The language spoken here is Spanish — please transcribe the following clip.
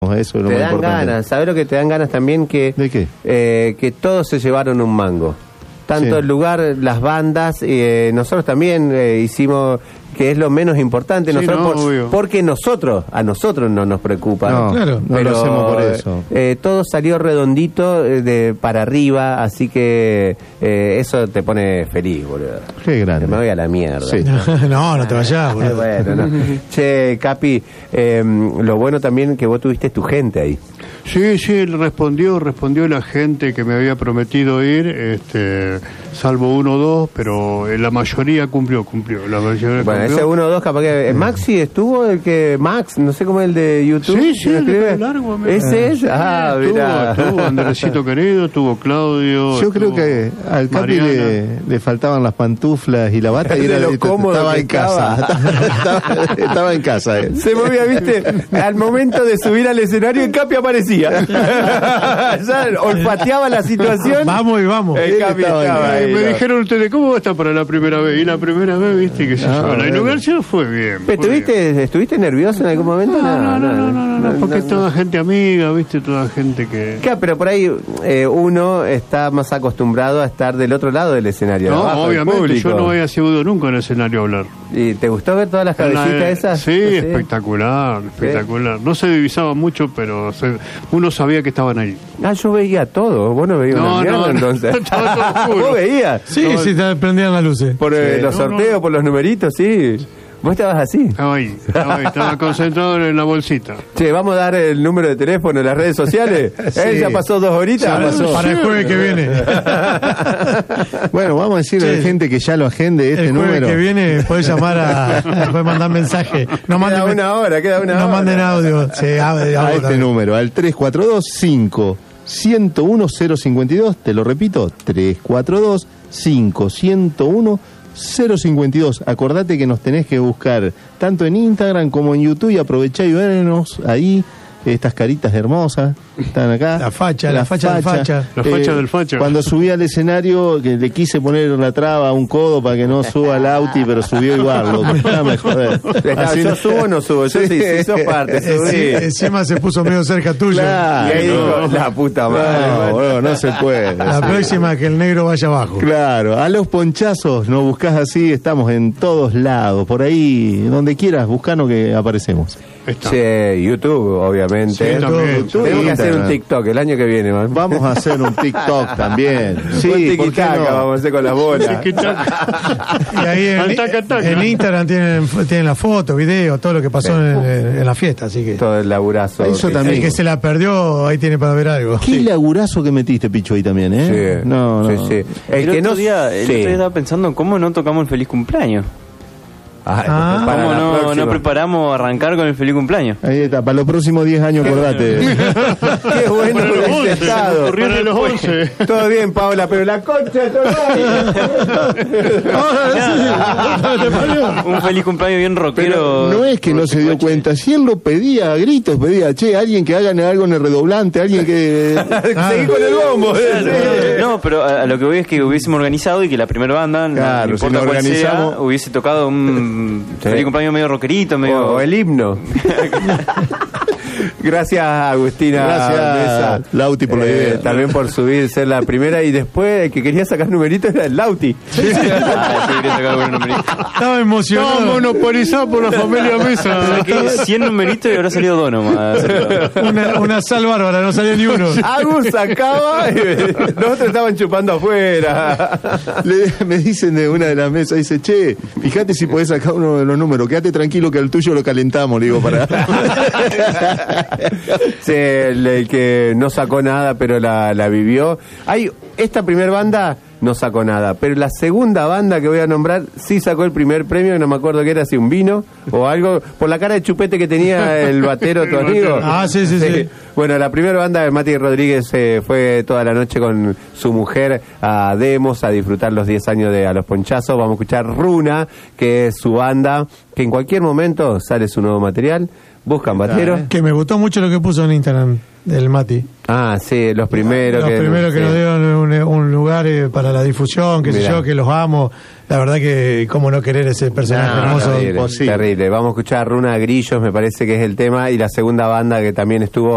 Eso es lo te más dan importante. ganas. ¿Sabés lo que te dan ganas también? ¿De qué? Que todos se llevaron un mango. Tanto Sí. el lugar, las bandas, nosotros también hicimos, que es lo menos importante, Sí, nosotros no, obvio. porque a nosotros no nos preocupa. No, Claro. no lo hacemos por eso. Todo salió redondito para arriba, así que eso te pone feliz, boludo. Qué grande. Me voy a la mierda. Sí. No te vayas, boludo. Bueno, no. Che, Capi, lo bueno también que vos tuviste tu gente ahí. Sí, él respondió la gente que me había prometido ir, salvo 1 o 2, pero la mayoría cumplió. La mayoría Bueno, cumplió. ese 1 o 2 capaz que... Maxi estuvo, el que... Max, no sé cómo es el de YouTube. Sí, el de pelo largo. amigo. ¿Ese es? Ah, mirá. Tuvo Andresito querido, tuvo Claudio. Yo creo tuvo que al Capi Mariana. le faltaban las pantuflas y la bata y De era lo cómodo estaba que en casa. Estaba en casa. Se movía, viste, al momento de subir al escenario el Capi aparecía. Ya olfateaba la situación. Vamos y vamos. El Capi estaba ahí, Me ¿no? dijeron ustedes, ¿cómo va a estar para la primera vez? Y la primera vez, viste, que se yo. La inauguración fue bien. ¿Pero fue bien. ¿Estuviste nervioso en algún momento? No, porque es toda gente amiga, viste, toda gente que... Claro, pero por ahí uno está más acostumbrado a estar del otro lado del escenario. No, abajo, del obviamente, público. yo no había subido nunca en el escenario a hablar. ¿Y te gustó ver todas las cabecitas esas? Sí, espectacular. No se divisaba mucho, pero uno sabía que estaban ahí. Ah, yo veía todo. Vos no veías una mierda, entonces. Estaba todo oscuro. ¿Vos veías? Sí, te prendían las luces. Por los sorteos, por los numeritos, sí. Vos estabas así. Estaba concentrado en la bolsita. Che, vamos a dar el número de teléfono en las redes sociales. Sí. Ya pasó 2 horitas. Para el jueves que viene. Bueno, vamos a decirle a la gente que ya lo agende este El jueves número. que viene podés llamar puedes mandar mensaje. No Queda manden, una hora. no manden audio. Sí, A este número, al 342-5-101-052. Te lo repito, 342-5-101-052. 052. Acordate que nos tenés que buscar tanto en Instagram como en YouTube y aprovechá y vernos ahí. Estas caritas hermosas están acá. La facha del facha. La facha del facha. Cuando subí al escenario, que le quise poner la traba a un codo para que no suba el Auti, pero subió igual. Déjame joder. ¿Yo subo o no subo? Yo sí, sos parte. Subí. Encima se puso medio cerca tuyo. Claro. Y ahí dijo, la puta madre. No se puede. La próxima que el negro vaya abajo. Claro, a los ponchazos nos buscás así, estamos en todos lados, por ahí, donde quieras, buscanos que aparecemos. Che, YouTube, obviamente. Sí, también. Tenemos que hacer un Instagram. TikTok el año que viene, man. Vamos a hacer un TikTok también. Sí, Sí, ¿por qué tiki-taka no? vamos a hacer con las bolas. Y ahí Al taca, taca. en Instagram tienen la foto, video, todo lo que pasó en la fiesta. Así que Todo el laburazo. Eso que- también. el que se la perdió, ahí tiene para ver algo. Qué laburazo que metiste, Picho, ahí también, ¿eh? Sí, No. sí. El otro día sí. estaba pensando cómo no tocamos el feliz cumpleaños. Ah, para ¿Cómo la no próxima. preparamos arrancar con el feliz cumpleaños? Ahí está, para los próximos 10 años, acordate. Qué bueno Para que los has 11, estado. para los 11. Todo bien, Paola, pero la concha de tu Un feliz cumpleaños bien rockero. Pero no es que no se dio cuenta, si él lo pedía a gritos, pedía, che, alguien que haga algo en el redoblante, alguien que... Seguí con el bombo. No, pero a lo que voy es que hubiésemos organizado y que la primera banda, Claro, no importa si lo cuál sea, organizamos. hubiese tocado un feliz cumpleaños medio rockerito, medio... O el himno. Gracias, Agustina. Gracias, Mesa. Lauti, por la idea. También por subir, ser la primera. Y después, el que quería sacar numeritos era el Lauti. Ah, sí, quería sacar algún numerito. Estaba emocionado. Estaba monopolizado por la familia Mesa. Saqué 100 numeritos y habrá salido 2 nomás. Una sal bárbara, no salió ni uno. Agus sacaba y los otros estaban chupando afuera. Me dicen de una de las mesas, dice, che, fíjate si podés sacar uno de los números, quédate tranquilo que al tuyo lo calentamos, le digo, para... Sí, el que no sacó nada, pero la vivió. Esta primer banda no sacó nada, pero la segunda banda que voy a nombrar sí sacó el primer premio, que no me acuerdo qué era, si un vino o algo, por la cara de chupete que tenía el batero, tu amigo. Ah, sí. Bueno, la primera banda de Mati Rodríguez fue toda la noche con su mujer a Demos, a disfrutar los 10 años de A los Ponchazos. Vamos a escuchar Runa, que es su banda, que en cualquier momento sale su nuevo material. Buscan batero. Que me gustó mucho lo que puso en Instagram del Mati. Ah, sí, los primeros. Los primeros que sí. nos dieron un lugar para la difusión, qué sé Mirá. yo, que los amo. La verdad que cómo no querer ese personaje hermoso. Terrible, imposible. terrible. Vamos a escuchar Runa Grillos, me parece que es el tema, y la segunda banda que también estuvo